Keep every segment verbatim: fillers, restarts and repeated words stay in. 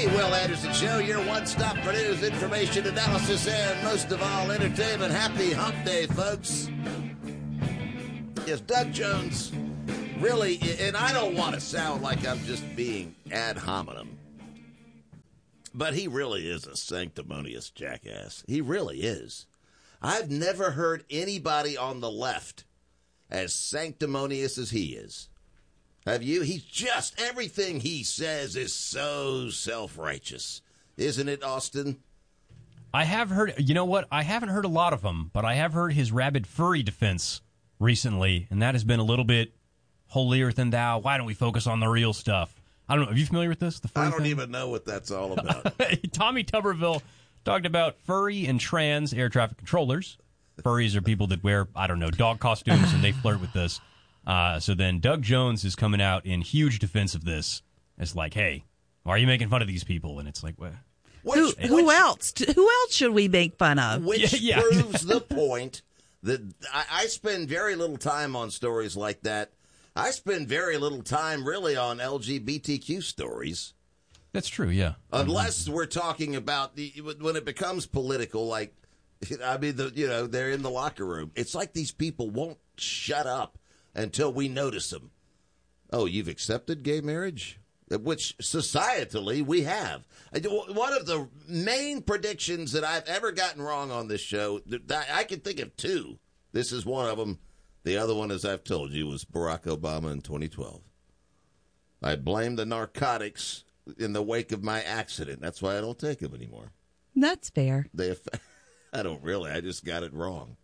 The Will Anderson Show, your one-stop for news, information, analysis, and most of all, entertainment. Happy hump day, folks. Yes, Doug Jones really, and I don't want to sound like I'm just being ad hominem, but he really is a sanctimonious jackass. He really is. I've never heard anybody on the left as sanctimonious as he is. Have you? He's just, everything he says is so self-righteous. Isn't it, Austin? I have heard, you know what? I haven't heard a lot of them, but I have heard his rabid furry defense recently, and that has been a little bit holier than thou. Why don't we focus on the real stuff? I don't know. Are you familiar with this? The furry I don't thing? even know what that's all about. Tommy Tuberville talked about furry and trans air traffic controllers. Furries are people that wear, I don't know, dog costumes, and they flirt with this. Uh, so then Doug Jones is coming out in huge defense of this. It's like, hey, why are you making fun of these people? And it's like, well, which, who, which, who else? Who else should we make fun of? Which yeah, yeah. proves the point that I, I spend very little time on stories like that. I spend very little time really on L G B T Q stories. That's true, yeah. Unless we're talking about the, when it becomes political, like, I mean, the, you know, they're in the locker room. It's like these people won't shut up until we notice them. Oh, you've accepted gay marriage? Which societally we have. One of the main predictions that I've ever gotten wrong on this show, I can think of two. This is one of them. The other one, as I've told you, was Barack Obama in twenty twelve. I blame the narcotics in the wake of my accident. That's why I don't take them anymore. That's fair. They, I don't really. I just got it wrong.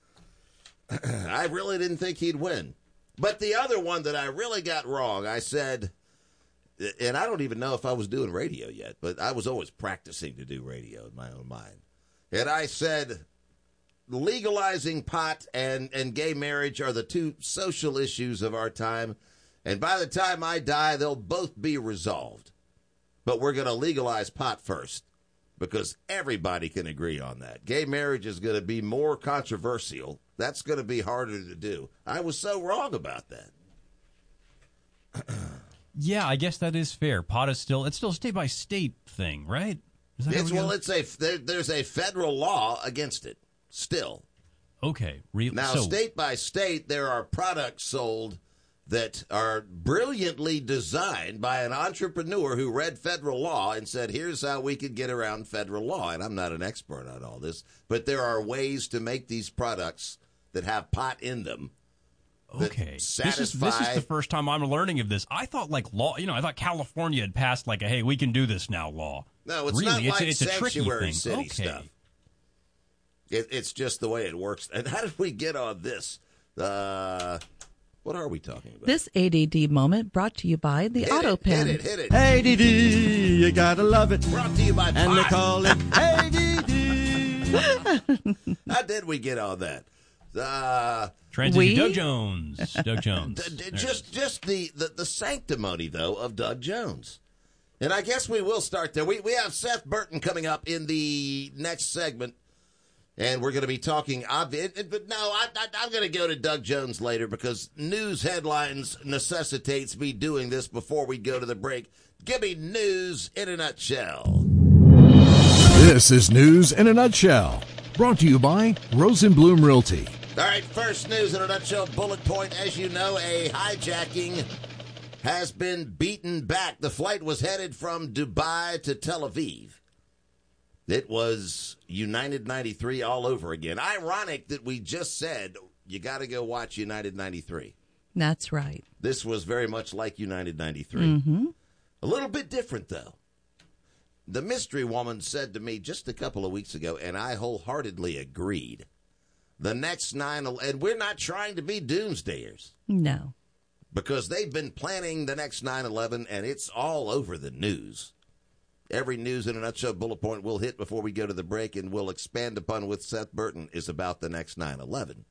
I really didn't think he'd win. But the other one that I really got wrong, I said, and I don't even know if I was doing radio yet, but I was always practicing to do radio in my own mind. And I said, legalizing pot and, and gay marriage are the two social issues of our time. And by the time I die, they'll both be resolved. But we're going to legalize pot first, because everybody can agree on that. Gay marriage is going to be more controversial. That's going to be harder to do. I was so wrong about that. Yeah, I guess that is fair. Pot is still, it's still a state-by-state thing, right? Is that It's, we well, go? it's a, there, there's a federal law against it, still. Okay. Real, Now, so, state by state, there are products sold that are brilliantly designed by an entrepreneur who read federal law and said, here's how we could get around federal law. And I'm not an expert on all this, but there are ways to make these products that have pot in them. Okay. Satisfy. This is, this is the first time I'm learning of this. I thought, like, law, you know, I thought California had passed, like, a, hey, we can do this now law. No, it's really, not like it's, it's a tricky sanctuary thing. city Okay. stuff. It, it's just the way it works. And how did we get on this? Uh, what are we talking about? This A D D moment brought to you by the hit Auto it, Pen. Hit it, hit it. A D D, you gotta love it. Brought to you by And they pot. call it A D D. How did we get on that? Uh, Transition We? Doug Jones. Doug Jones. d- d- There it just is. just the, the, the sanctimony, though, of Doug Jones. And I guess we will start there. We, we have Seth Burton coming up in the next segment, and we're going to be talking obvious. But no, I, I, I'm going to go to Doug Jones later because news headlines necessitates me doing this before we go to the break. Give me news in a nutshell. This is News in a Nutshell, brought to you by Rosenblum Realty. All right, first news in a nutshell, bullet point. As you know, a hijacking has been beaten back. The flight was headed from Dubai to Tel Aviv. It was United ninety-three all over again. Ironic that we just said you got to go watch United ninety-three. That's right. This was very much like United ninety-three. Mm-hmm. A little bit different, though. The mystery woman said to me just a couple of weeks ago, and I wholeheartedly agreed, the next nine eleven, and we're not trying to be doomsdayers. No. Because they've been planning the next nine eleven, and it's all over the news. Every news in a nutshell bullet point we'll hit before we go to the break, and we'll expand upon with Seth Burton, is about the next nine eleven.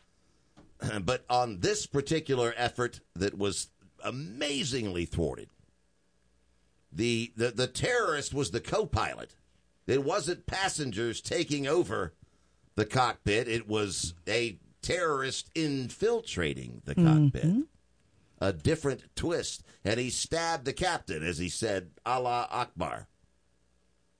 But on this particular effort that was amazingly thwarted, the, the, the terrorist was the co-pilot. It wasn't passengers taking over the cockpit. It was a terrorist infiltrating the cockpit. Mm-hmm. A different twist. And he stabbed the captain, as he said, Allah Akbar.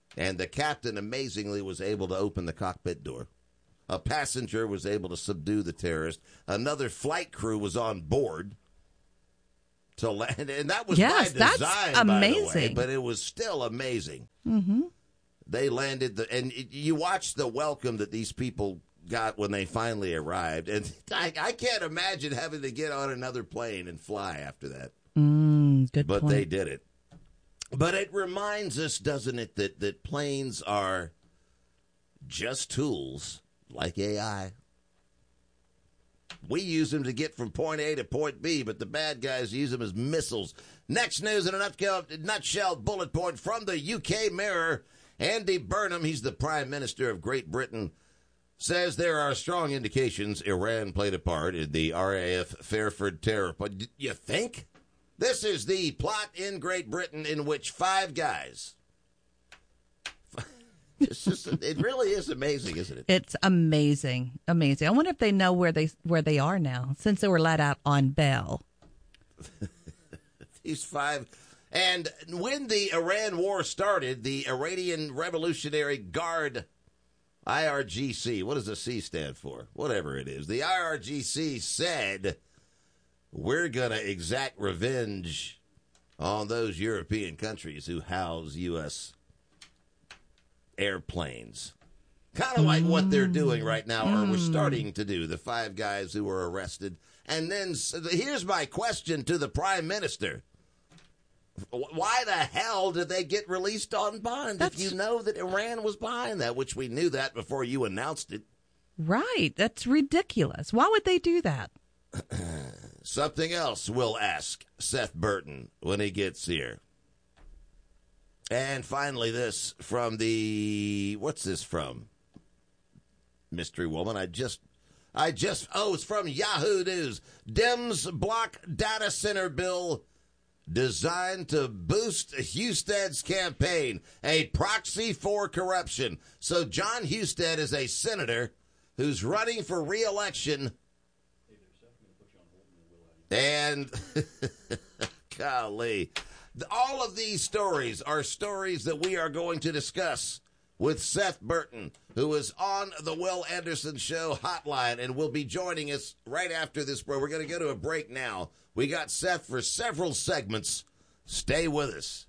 And the captain, amazingly, was able to open the cockpit door. A passenger was able to subdue the terrorist. Another flight crew was on board to land. And that was Yes, by that's design, by the way, amazing. but it was still amazing. Mm-hmm. They landed, the, and it, you watch the welcome that these people got when they finally arrived. And I, I can't imagine having to get on another plane and fly after that. Mm, good But point. they did it. But it reminds us, doesn't it, that, that planes are just tools like A I. We use them to get from point A to point B, but the bad guys use them as missiles. Next news in a nutshell, nutshell bullet point from the U K Mirror. Andy Burnham, he's the Prime Minister of Great Britain, says there are strong indications Iran played a part in the R A F Fairford terror. But you think? This is the plot in Great Britain in which five guys. It's just, it really is amazing, isn't it? It's amazing, amazing. I wonder if they know where they where they are now, since they were let out on bail. These five, and when the Iran war started, the Iranian Revolutionary Guard, I R G C, what does the C stand for? Whatever it is, the I R G C said, we're going to exact revenge on those European countries who house U S airplanes. Kind of like what they're doing right now, or we're starting to do, the five guys who were arrested. And then, so here's my question to the Prime Minister. Why the hell did they get released on bond That's... if you know that Iran was behind that, which we knew that before you announced it? Right. That's ridiculous. Why would they do that? Something else we'll ask Seth Burton when he gets here. And finally, this from the, what's this from? Mystery Woman. I just, I just, oh, it's from Yahoo News. Dems block data center bill designed to boost Husted's campaign, a proxy for corruption. So John Husted is a senator who's running for re-election. And, golly, all of these stories are stories that we are going to discuss with Seth Burton, who is on the Will Anderson Show hotline and will be joining us right after this break. We're going to go to a break now. We got Seth for several segments. Stay with us.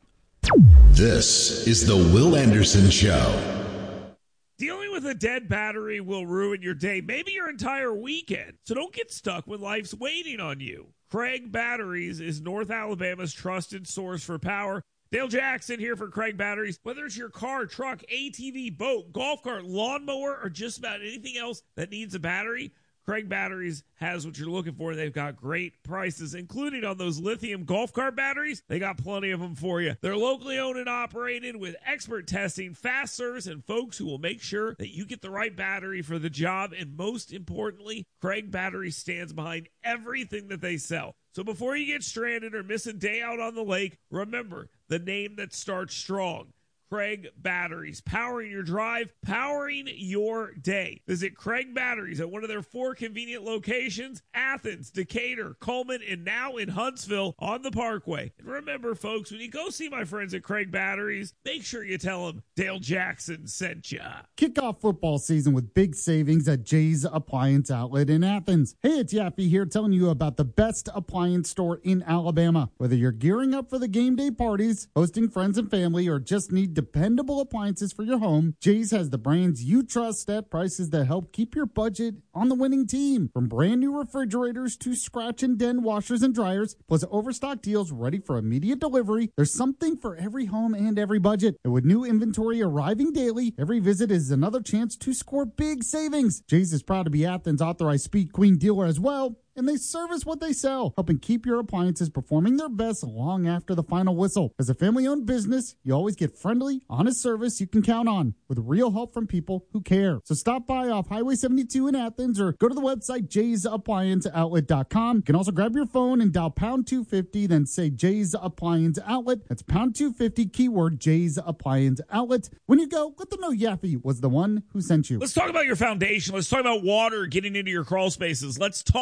This is the Will Anderson Show. Dealing with a dead battery will ruin your day, maybe your entire weekend. So don't get stuck when life's waiting on you. Craig Batteries is North Alabama's trusted source for power. Dale Jackson here for Craig Batteries. Whether it's your car, truck, A T V, boat, golf cart, lawnmower, or just about anything else that needs a battery, Craig Batteries has what you're looking for. They've got great prices, including on those lithium golf cart batteries. They got plenty of them for you. They're locally owned and operated with expert testing, fast service, and folks who will make sure that you get the right battery for the job. And most importantly, Craig Batteries stands behind everything that they sell. So before you get stranded or miss a day out on the lake, remember the name that starts strong. Craig Batteries, powering your drive, powering your day. Visit Craig Batteries at one of their four convenient locations, Athens, Decatur, Coleman, and now in Huntsville on the Parkway. And remember, folks, when you go see my friends at Craig Batteries, make sure you tell them Dale Jackson sent ya. Kick off football season with big savings at Jay's Appliance Outlet in Athens. Hey, it's Yaffee here telling you about the best appliance store in Alabama. Whether you're gearing up for the game day parties, hosting friends and family, or just need dependable appliances for your home, Jay's has the brands you trust at prices that help keep your budget on the winning team. From brand new refrigerators to scratch and dent washers and dryers, plus overstock deals ready for immediate delivery, there's something for every home and every budget. And with new inventory arriving daily, every visit is another chance to score big savings. Jay's is proud to be Athens' authorized Speed Queen dealer as well, and they service what they sell, helping keep your appliances performing their best long after the final whistle. As a family-owned business, you always get friendly, honest service you can count on, with real help from people who care. So stop by off Highway seventy-two in Athens, or go to the website jays appliance outlet dot com. You can also grab your phone and dial pound two fifty, then say Jay's Appliance Outlet. That's pound two fifty, keyword Jay's Appliance Outlet. When you go, let them know Yaffee was the one who sent you. Let's talk about your foundation. Let's talk about water getting into your crawl spaces. Let's talk about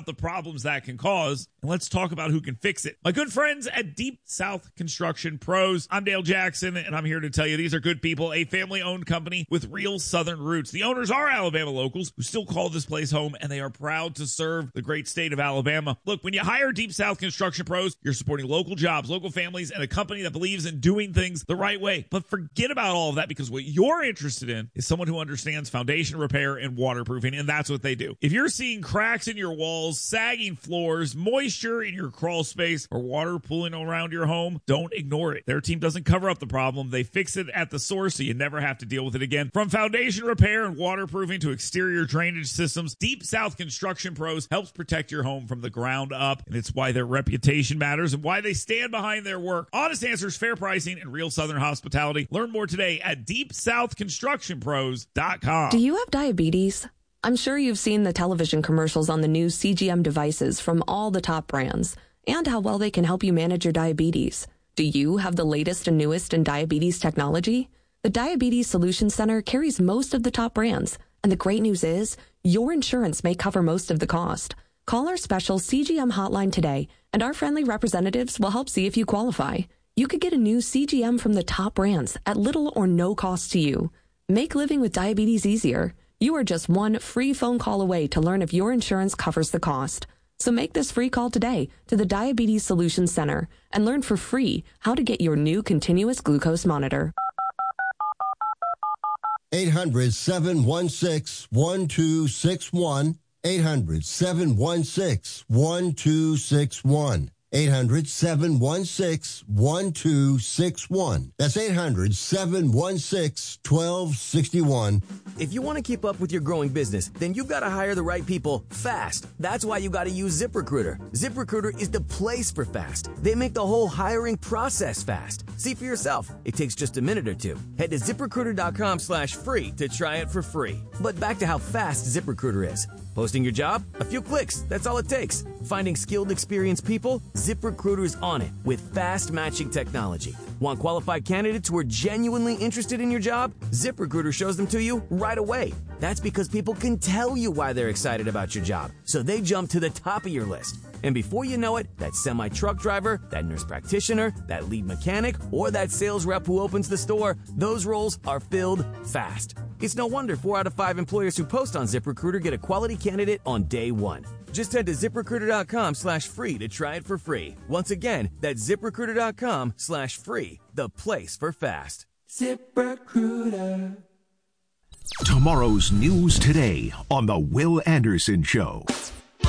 about the problems that can cause, and let's talk about who can fix it. My good friends at Deep South Construction Pros. I'm Dale Jackson, and I'm here to tell you these are good people, a family-owned company with real Southern roots. The owners are Alabama locals who still call this place home, and they are proud to serve the great state of Alabama. Look, when you hire Deep South Construction Pros, you're supporting local jobs, local families, and a company that believes in doing things the right way. But forget about all of that, because what you're interested in is someone who understands foundation repair and waterproofing, and that's what they do. If you're seeing cracks in your walls, sagging floors, moisture in your crawl space, or water pooling around your home, don't ignore it. Their team doesn't cover up the problem. They fix it at the source so you never have to deal with it again. From foundation repair and waterproofing to exterior drainage systems, Deep South Construction Pros helps protect your home from the ground up, and it's why their reputation matters and why they stand behind their work. Honest answers, fair pricing, and real Southern hospitality. Learn more today at deep south construction pros dot com. Do you have diabetes? I'm sure you've seen the television commercials on the new C G M devices from all the top brands and how well they can help you manage your diabetes. Do you have the latest and newest in diabetes technology? The Diabetes Solutions Center carries most of the top brands, and the great news is your insurance may cover most of the cost. Call our special C G M hotline today, and our friendly representatives will help see if you qualify. You could get a new C G M from the top brands at little or no cost to you. Make living with diabetes easier. You are just one free phone call away to learn if your insurance covers the cost. So make this free call today to the Diabetes Solutions Center and learn for free how to get your new continuous glucose monitor. eight hundred, seven one six, one two six one. eight hundred, seven one six, one two six one. eight hundred, seven one six, one two six one. That's eight hundred, seven one six, one two six one. If you want to keep up with your growing business, then you've got to hire the right people fast. That's why you got to use ZipRecruiter. ZipRecruiter is the place for fast. They make the whole hiring process fast. See for yourself. It takes just a minute or two. Head to ZipRecruiter.com slash free to try it for free. But back to how fast ZipRecruiter is. Posting your job? A few clicks. That's all it takes. Finding skilled, experienced people? ZipRecruiter is on it with fast matching technology. Want qualified candidates who are genuinely interested in your job? ZipRecruiter shows them to you right away. That's because people can tell you why they're excited about your job, so they jump to the top of your list. And before you know it, that semi-truck driver, that nurse practitioner, that lead mechanic, or that sales rep who opens the store, those roles are filled fast. It's no wonder four out of five employers who post on ZipRecruiter get a quality candidate on day one. Just head to ZipRecruiter.com slash free to try it for free. Once again, that's ZipRecruiter.com slash free, the place for fast. ZipRecruiter. Tomorrow's news today on The Will Anderson Show.